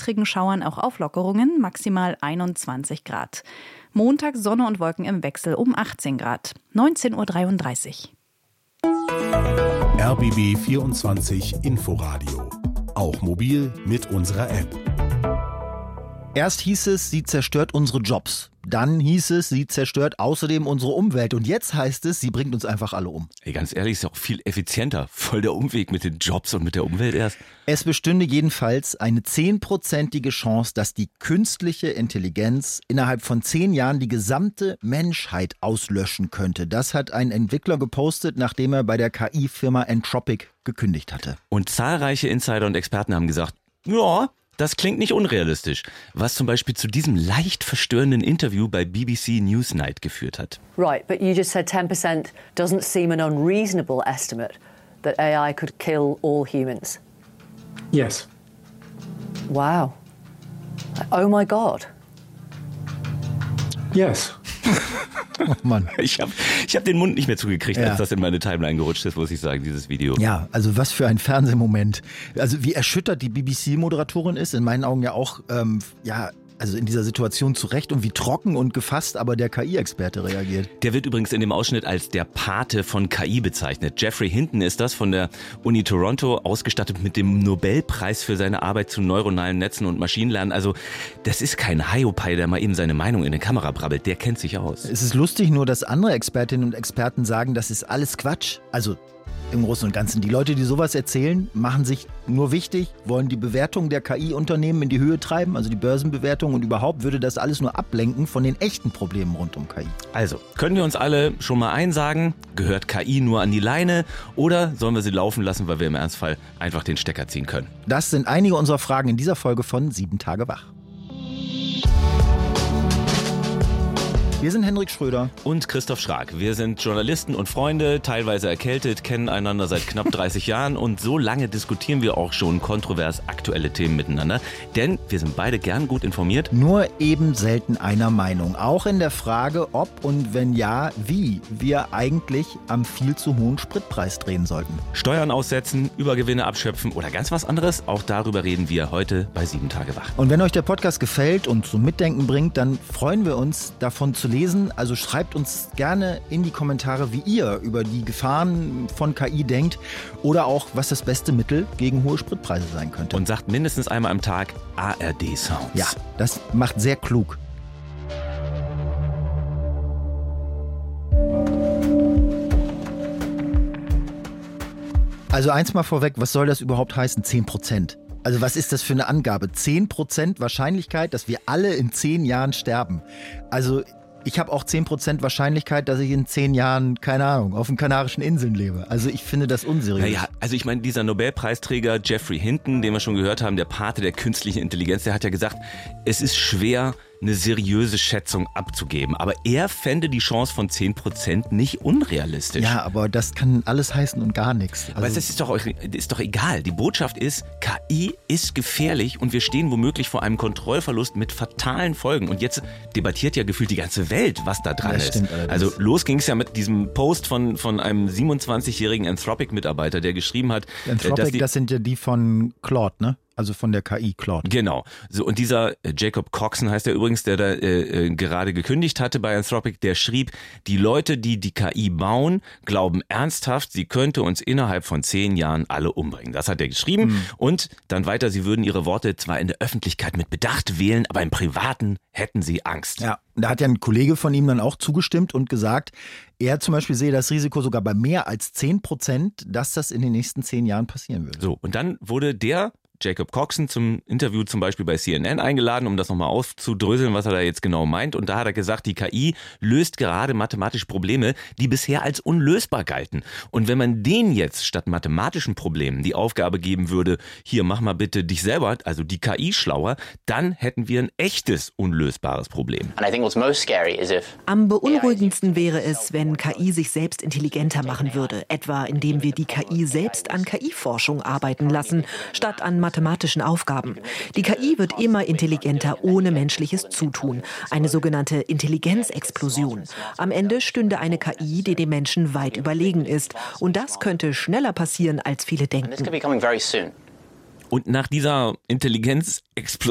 gestrigen Schauern auch Auflockerungen, maximal 21 Grad. Montag Sonne und Wolken im Wechsel um 18 Grad, 19.33 Uhr. RBB 24 Inforadio. Auch mobil mit unserer App. Erst hieß es, sie zerstört unsere Jobs. Dann hieß es, sie zerstört außerdem unsere Umwelt. Und jetzt heißt es, sie bringt uns einfach alle um. Ey, ganz ehrlich, ist ja auch viel effizienter. Voll der Umweg mit den Jobs und mit der Umwelt erst. Es bestünde jedenfalls eine 10%ige Chance, dass die künstliche Intelligenz innerhalb von 10 Jahren die gesamte Menschheit auslöschen könnte. Das hat ein Entwickler gepostet, nachdem er bei der KI-Firma Anthropic gekündigt hatte. Und zahlreiche Insider und Experten haben gesagt, ja, das klingt nicht unrealistisch, was zum Beispiel zu diesem leicht verstörenden Interview bei BBC Newsnight geführt hat. Right, but you just said 10% doesn't seem an unreasonable estimate that AI could kill all humans. Yes. Wow. Oh my God. Yes. Oh Mann. Ich hab den Mund nicht mehr zugekriegt, als das in meine Timeline gerutscht ist, muss ich sagen, dieses Video. Ja, also was für ein Fernsehmoment. Also wie erschüttert die BBC-Moderatorin ist, in meinen Augen ja auch, also in dieser Situation zurecht und wie trocken und gefasst aber der KI-Experte reagiert. Der wird übrigens in dem Ausschnitt als der Pate von KI bezeichnet. Jeffrey Hinton ist das, von der Uni Toronto, ausgestattet mit dem Nobelpreis für seine Arbeit zu neuronalen Netzen und Maschinenlernen. Also das ist kein Hiopai, der mal eben seine Meinung in eine Kamera brabbelt. Der kennt sich aus. Es ist lustig nur, dass andere Expertinnen und Experten sagen, das ist alles Quatsch. Also im Großen und Ganzen. Die Leute, die sowas erzählen, machen sich nur wichtig, wollen die Bewertung der KI-Unternehmen in die Höhe treiben, also die Börsenbewertung, und überhaupt würde das alles nur ablenken von den echten Problemen rund um KI. Also, können wir uns alle schon mal einsagen, gehört KI nur an die Leine oder sollen wir sie laufen lassen, weil wir im Ernstfall einfach den Stecker ziehen können? Das sind einige unserer Fragen in dieser Folge von 7 Tage wach. Wir sind Henrik Schröder und Christoph Schrag. Wir sind Journalisten und Freunde, teilweise erkältet, kennen einander seit knapp 30 Jahren und so lange diskutieren wir auch schon kontrovers aktuelle Themen miteinander. Denn wir sind beide gern gut informiert. Nur eben selten einer Meinung. Auch in der Frage, ob und wenn ja, wie wir eigentlich am viel zu hohen Spritpreis drehen sollten. Steuern aussetzen, Übergewinne abschöpfen oder ganz was anderes. Auch darüber reden wir heute bei 7 Tage wach. Und wenn euch der Podcast gefällt und zum Mitdenken bringt, dann freuen wir uns, davon zu lesen. Also schreibt uns gerne in die Kommentare, wie ihr über die Gefahren von KI denkt oder auch, was das beste Mittel gegen hohe Spritpreise sein könnte. Und sagt mindestens einmal am Tag ARD-Sounds. Ja, das macht sehr klug. Also eins mal vorweg, was soll das überhaupt heißen, 10%? Also was ist das für eine Angabe? 10% Wahrscheinlichkeit, dass wir alle in 10 Jahren sterben. Also ich habe auch 10% Wahrscheinlichkeit, dass ich in 10 Jahren, keine Ahnung, auf den Kanarischen Inseln lebe. Also ich finde das unseriös. Naja, also ich meine, dieser Nobelpreisträger Jeffrey Hinton, den wir schon gehört haben, der Pate der künstlichen Intelligenz, der hat ja gesagt, es ist schwer, eine seriöse Schätzung abzugeben. Aber er fände die Chance von 10% nicht unrealistisch. Ja, aber das kann alles heißen und gar nichts. Aber das ist doch egal. Die Botschaft ist, KI ist gefährlich und wir stehen womöglich vor einem Kontrollverlust mit fatalen Folgen. Und jetzt debattiert ja gefühlt die ganze Welt, was da dran ist. Stimmt allerdings. Also los ging es ja mit diesem Post von einem 27-jährigen Anthropic-Mitarbeiter, der geschrieben hat, Anthropic, das sind ja die von Claude, ne? Also von der KI Claude. Genau. So, und dieser Jacob Coxon heißt er übrigens, der da gerade gekündigt hatte bei Anthropic, der schrieb, die Leute, die die KI bauen, glauben ernsthaft, sie könnte uns innerhalb von 10 Jahren alle umbringen. Das hat er geschrieben. Und dann weiter, sie würden ihre Worte zwar in der Öffentlichkeit mit Bedacht wählen, aber im Privaten hätten sie Angst. Ja, da hat ja ein Kollege von ihm dann auch zugestimmt und gesagt, er zum Beispiel sehe das Risiko sogar bei mehr als 10%, dass das in den nächsten 10 Jahren passieren würde. So, und dann wurde der Jacob Coxon zum Interview zum Beispiel bei CNN eingeladen, um das nochmal aufzudröseln, was er da jetzt genau meint. Und da hat er gesagt, die KI löst gerade mathematische Probleme, die bisher als unlösbar galten. Und wenn man denen jetzt statt mathematischen Problemen die Aufgabe geben würde, hier mach mal bitte dich selber, also die KI schlauer, dann hätten wir ein echtes unlösbares Problem. Am beunruhigendsten wäre es, wenn KI sich selbst intelligenter machen würde, etwa indem wir die KI selbst an KI-Forschung arbeiten lassen, statt an mathematischen Aufgaben. Die KI wird immer intelligenter ohne menschliches Zutun. Eine sogenannte Intelligenzexplosion. Am Ende stünde eine KI, die dem Menschen weit überlegen ist. Und das könnte schneller passieren, als viele denken. Und nach dieser Intelligenzexplosion